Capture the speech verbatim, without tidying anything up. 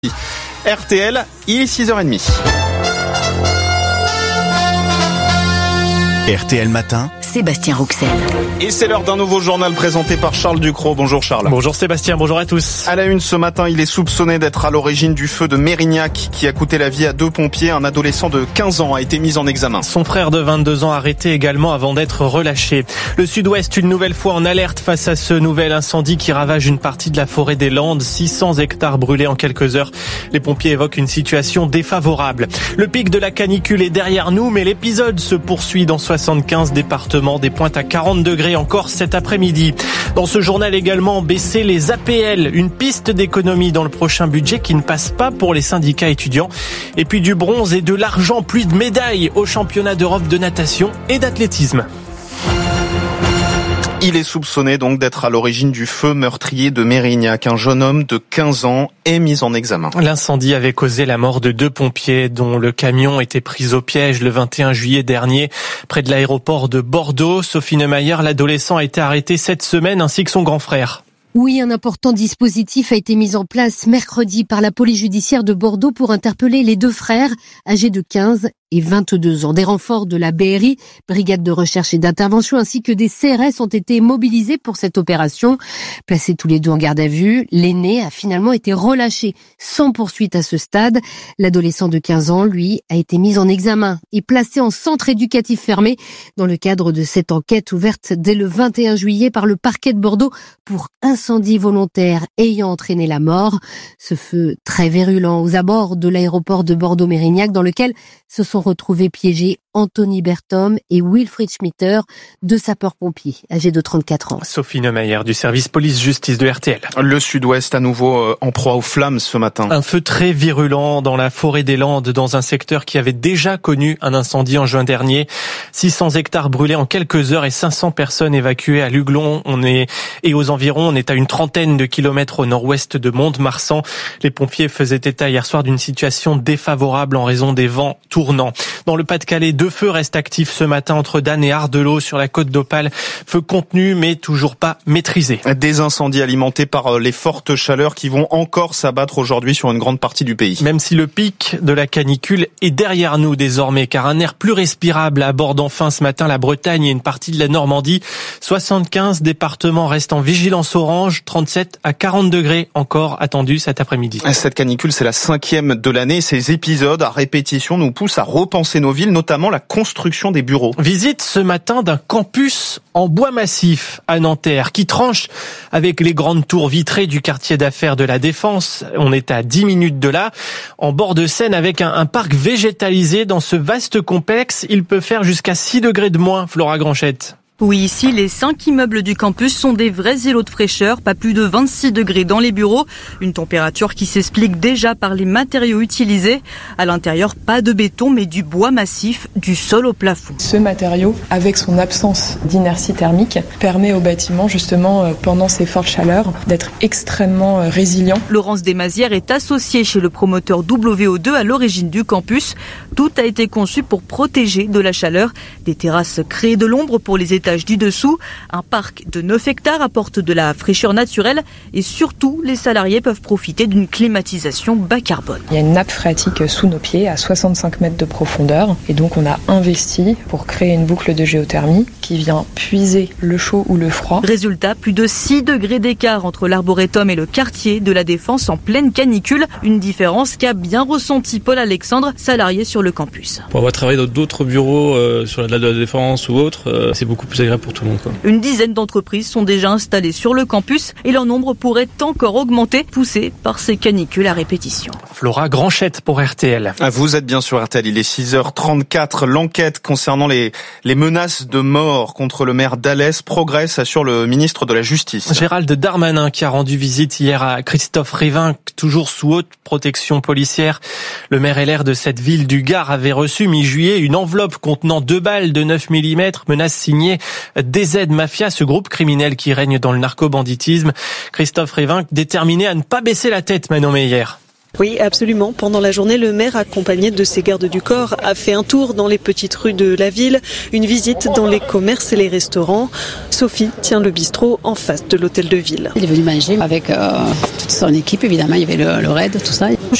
R T L, il est six heures trente. R T L Matin, Sébastien Rouxel. Et c'est l'heure d'un nouveau journal présenté par Charles Ducrot. Bonjour Charles. Bonjour Sébastien, bonjour à tous. À la une ce matin, il est soupçonné d'être à l'origine du feu de Mérignac qui a coûté la vie à deux pompiers. Un adolescent de quinze ans a été mis en examen. Son frère de vingt-deux ans arrêté également avant d'être relâché. Le Sud-Ouest une nouvelle fois en alerte face à ce nouvel incendie qui ravage une partie de la forêt des Landes. six cents hectares brûlés en quelques heures. Les pompiers évoquent une situation défavorable. Le pic de la canicule est derrière nous, mais l'épisode se poursuit dans soixante-quinze départements, des pointes à quarante degrés encore cet après-midi. Dans ce journal également, baisser les A P L, une piste d'économie dans le prochain budget qui ne passe pas pour les syndicats étudiants. Et puis du bronze et de l'argent, pluie de médailles au championnat d'Europe de natation et d'athlétisme. Il est soupçonné donc d'être à l'origine du feu meurtrier de Mérignac. Un jeune homme de quinze ans est mis en examen. L'incendie avait causé la mort de deux pompiers dont le camion était pris au piège le vingt et un juillet dernier près de l'aéroport de Bordeaux. Sophie Neumayer, l'adolescent a été arrêté cette semaine ainsi que son grand frère. Oui, un important dispositif a été mis en place mercredi par la police judiciaire de Bordeaux pour interpeller les deux frères âgés de quinze et vingt-deux ans. Des renforts de la B R I, brigade de recherche et d'intervention, ainsi que des C R S ont été mobilisés pour cette opération. Placés tous les deux en garde à vue, l'aîné a finalement été relâché sans poursuite à ce stade. L'adolescent de quinze ans, lui, a été mis en examen et placé en centre éducatif fermé dans le cadre de cette enquête ouverte dès le vingt et un juillet par le parquet de Bordeaux pour incendie volontaire ayant entraîné la mort. Ce feu très virulent aux abords de l'aéroport de Bordeaux-Mérignac dans lequel se sont retrouvés piégés Anthony Berthom et Wilfried Schmitter, deux sapeurs-pompiers âgés de trente-quatre ans. Sophie Neumayer du service police-justice de R T L. Le Sud-Ouest à nouveau en proie aux flammes ce matin. Un feu très virulent dans la forêt des Landes, dans un secteur qui avait déjà connu un incendie en juin dernier. six cents hectares brûlés en quelques heures et cinq cents personnes évacuées à Luglon. On est, et aux environs, on est à une trentaine de kilomètres au nord-ouest de Mont-de-Marsan. Les pompiers faisaient état hier soir d'une situation défavorable en raison des vents tournants. Dans le Pas-de-Calais, deux feux restent actifs ce matin entre Danne et Ardelot sur la côte d'Opale. Feu contenu mais toujours pas maîtrisé. Des incendies alimentés par les fortes chaleurs qui vont encore s'abattre aujourd'hui sur une grande partie du pays. Même si le pic de la canicule est derrière nous désormais, car un air plus respirable aborde enfin ce matin la Bretagne et une partie de la Normandie. soixante-quinze départements restent en vigilance orange, trente-sept à quarante degrés encore attendus cet après-midi. Cette canicule, c'est la cinquième de l'année. Ces épisodes à répétition nous poussent à repenser nos villes, notamment la construction des bureaux. Visite ce matin d'un campus en bois massif à Nanterre qui tranche avec les grandes tours vitrées du quartier d'affaires de la Défense. On est à dix minutes de là, en bord de Seine avec un, un parc végétalisé. Dans ce vaste complexe, il peut faire jusqu'à six degrés de moins, Flora Granchette. Oui, ici, les cinq immeubles du campus sont des vrais îlots de fraîcheur, pas plus de vingt-six degrés dans les bureaux. Une température qui s'explique déjà par les matériaux utilisés. À l'intérieur, pas de béton, mais du bois massif, du sol au plafond. Ce matériau, avec son absence d'inertie thermique, permet au bâtiment, justement, pendant ces fortes chaleurs, d'être extrêmement résilient. Laurence Desmazières est associée chez le promoteur W O deux à l'origine du campus. Tout a été conçu pour protéger de la chaleur. Des terrasses créent de l'ombre pour les étages du dessous. Un parc de neuf hectares apporte de la fraîcheur naturelle et surtout, les salariés peuvent profiter d'une climatisation bas carbone. Il y a une nappe phréatique sous nos pieds à soixante-cinq mètres de profondeur et donc on a investi pour créer une boucle de géothermie qui vient puiser le chaud ou le froid. Résultat, plus de six degrés d'écart entre l'arboretum et le quartier de la Défense en pleine canicule. Une différence qu'a bien ressenti Paul Alexandre, salarié sur le campus. Pour avoir travaillé dans d'autres bureaux euh, sur la dalle de la Défense ou autre, euh, c'est beaucoup plus agréable pour tout le monde, quoi. Une dizaine d'entreprises sont déjà installées sur le campus et leur nombre pourrait encore augmenter, poussé par ces canicules à répétition. Flora Granchette pour R T L. Vous êtes bien sur R T L, il est six heures trente-quatre. L'enquête concernant les, les menaces de mort contre le maire d'Alès progresse, assure le ministre de la Justice. Gérald Darmanin qui a rendu visite hier à Christophe Rivin, toujours sous haute protection policière. Le maire L R de cette ville du Gard avait reçu mi-juillet une enveloppe contenant deux balles de neuf millimètres, menace signée D Z Mafia, ce groupe criminel qui règne dans le narco-banditisme. Christophe Rivin déterminé à ne pas baisser la tête, Manon Meyer. Oui, absolument. Pendant la journée, le maire, accompagné de ses gardes du corps, a fait un tour dans les petites rues de la ville, une visite dans les commerces et les restaurants. Sophie tient le bistrot en face de l'hôtel de ville. Il est venu manger avec euh, toute son équipe, évidemment. Il y avait le, le raid, tout ça.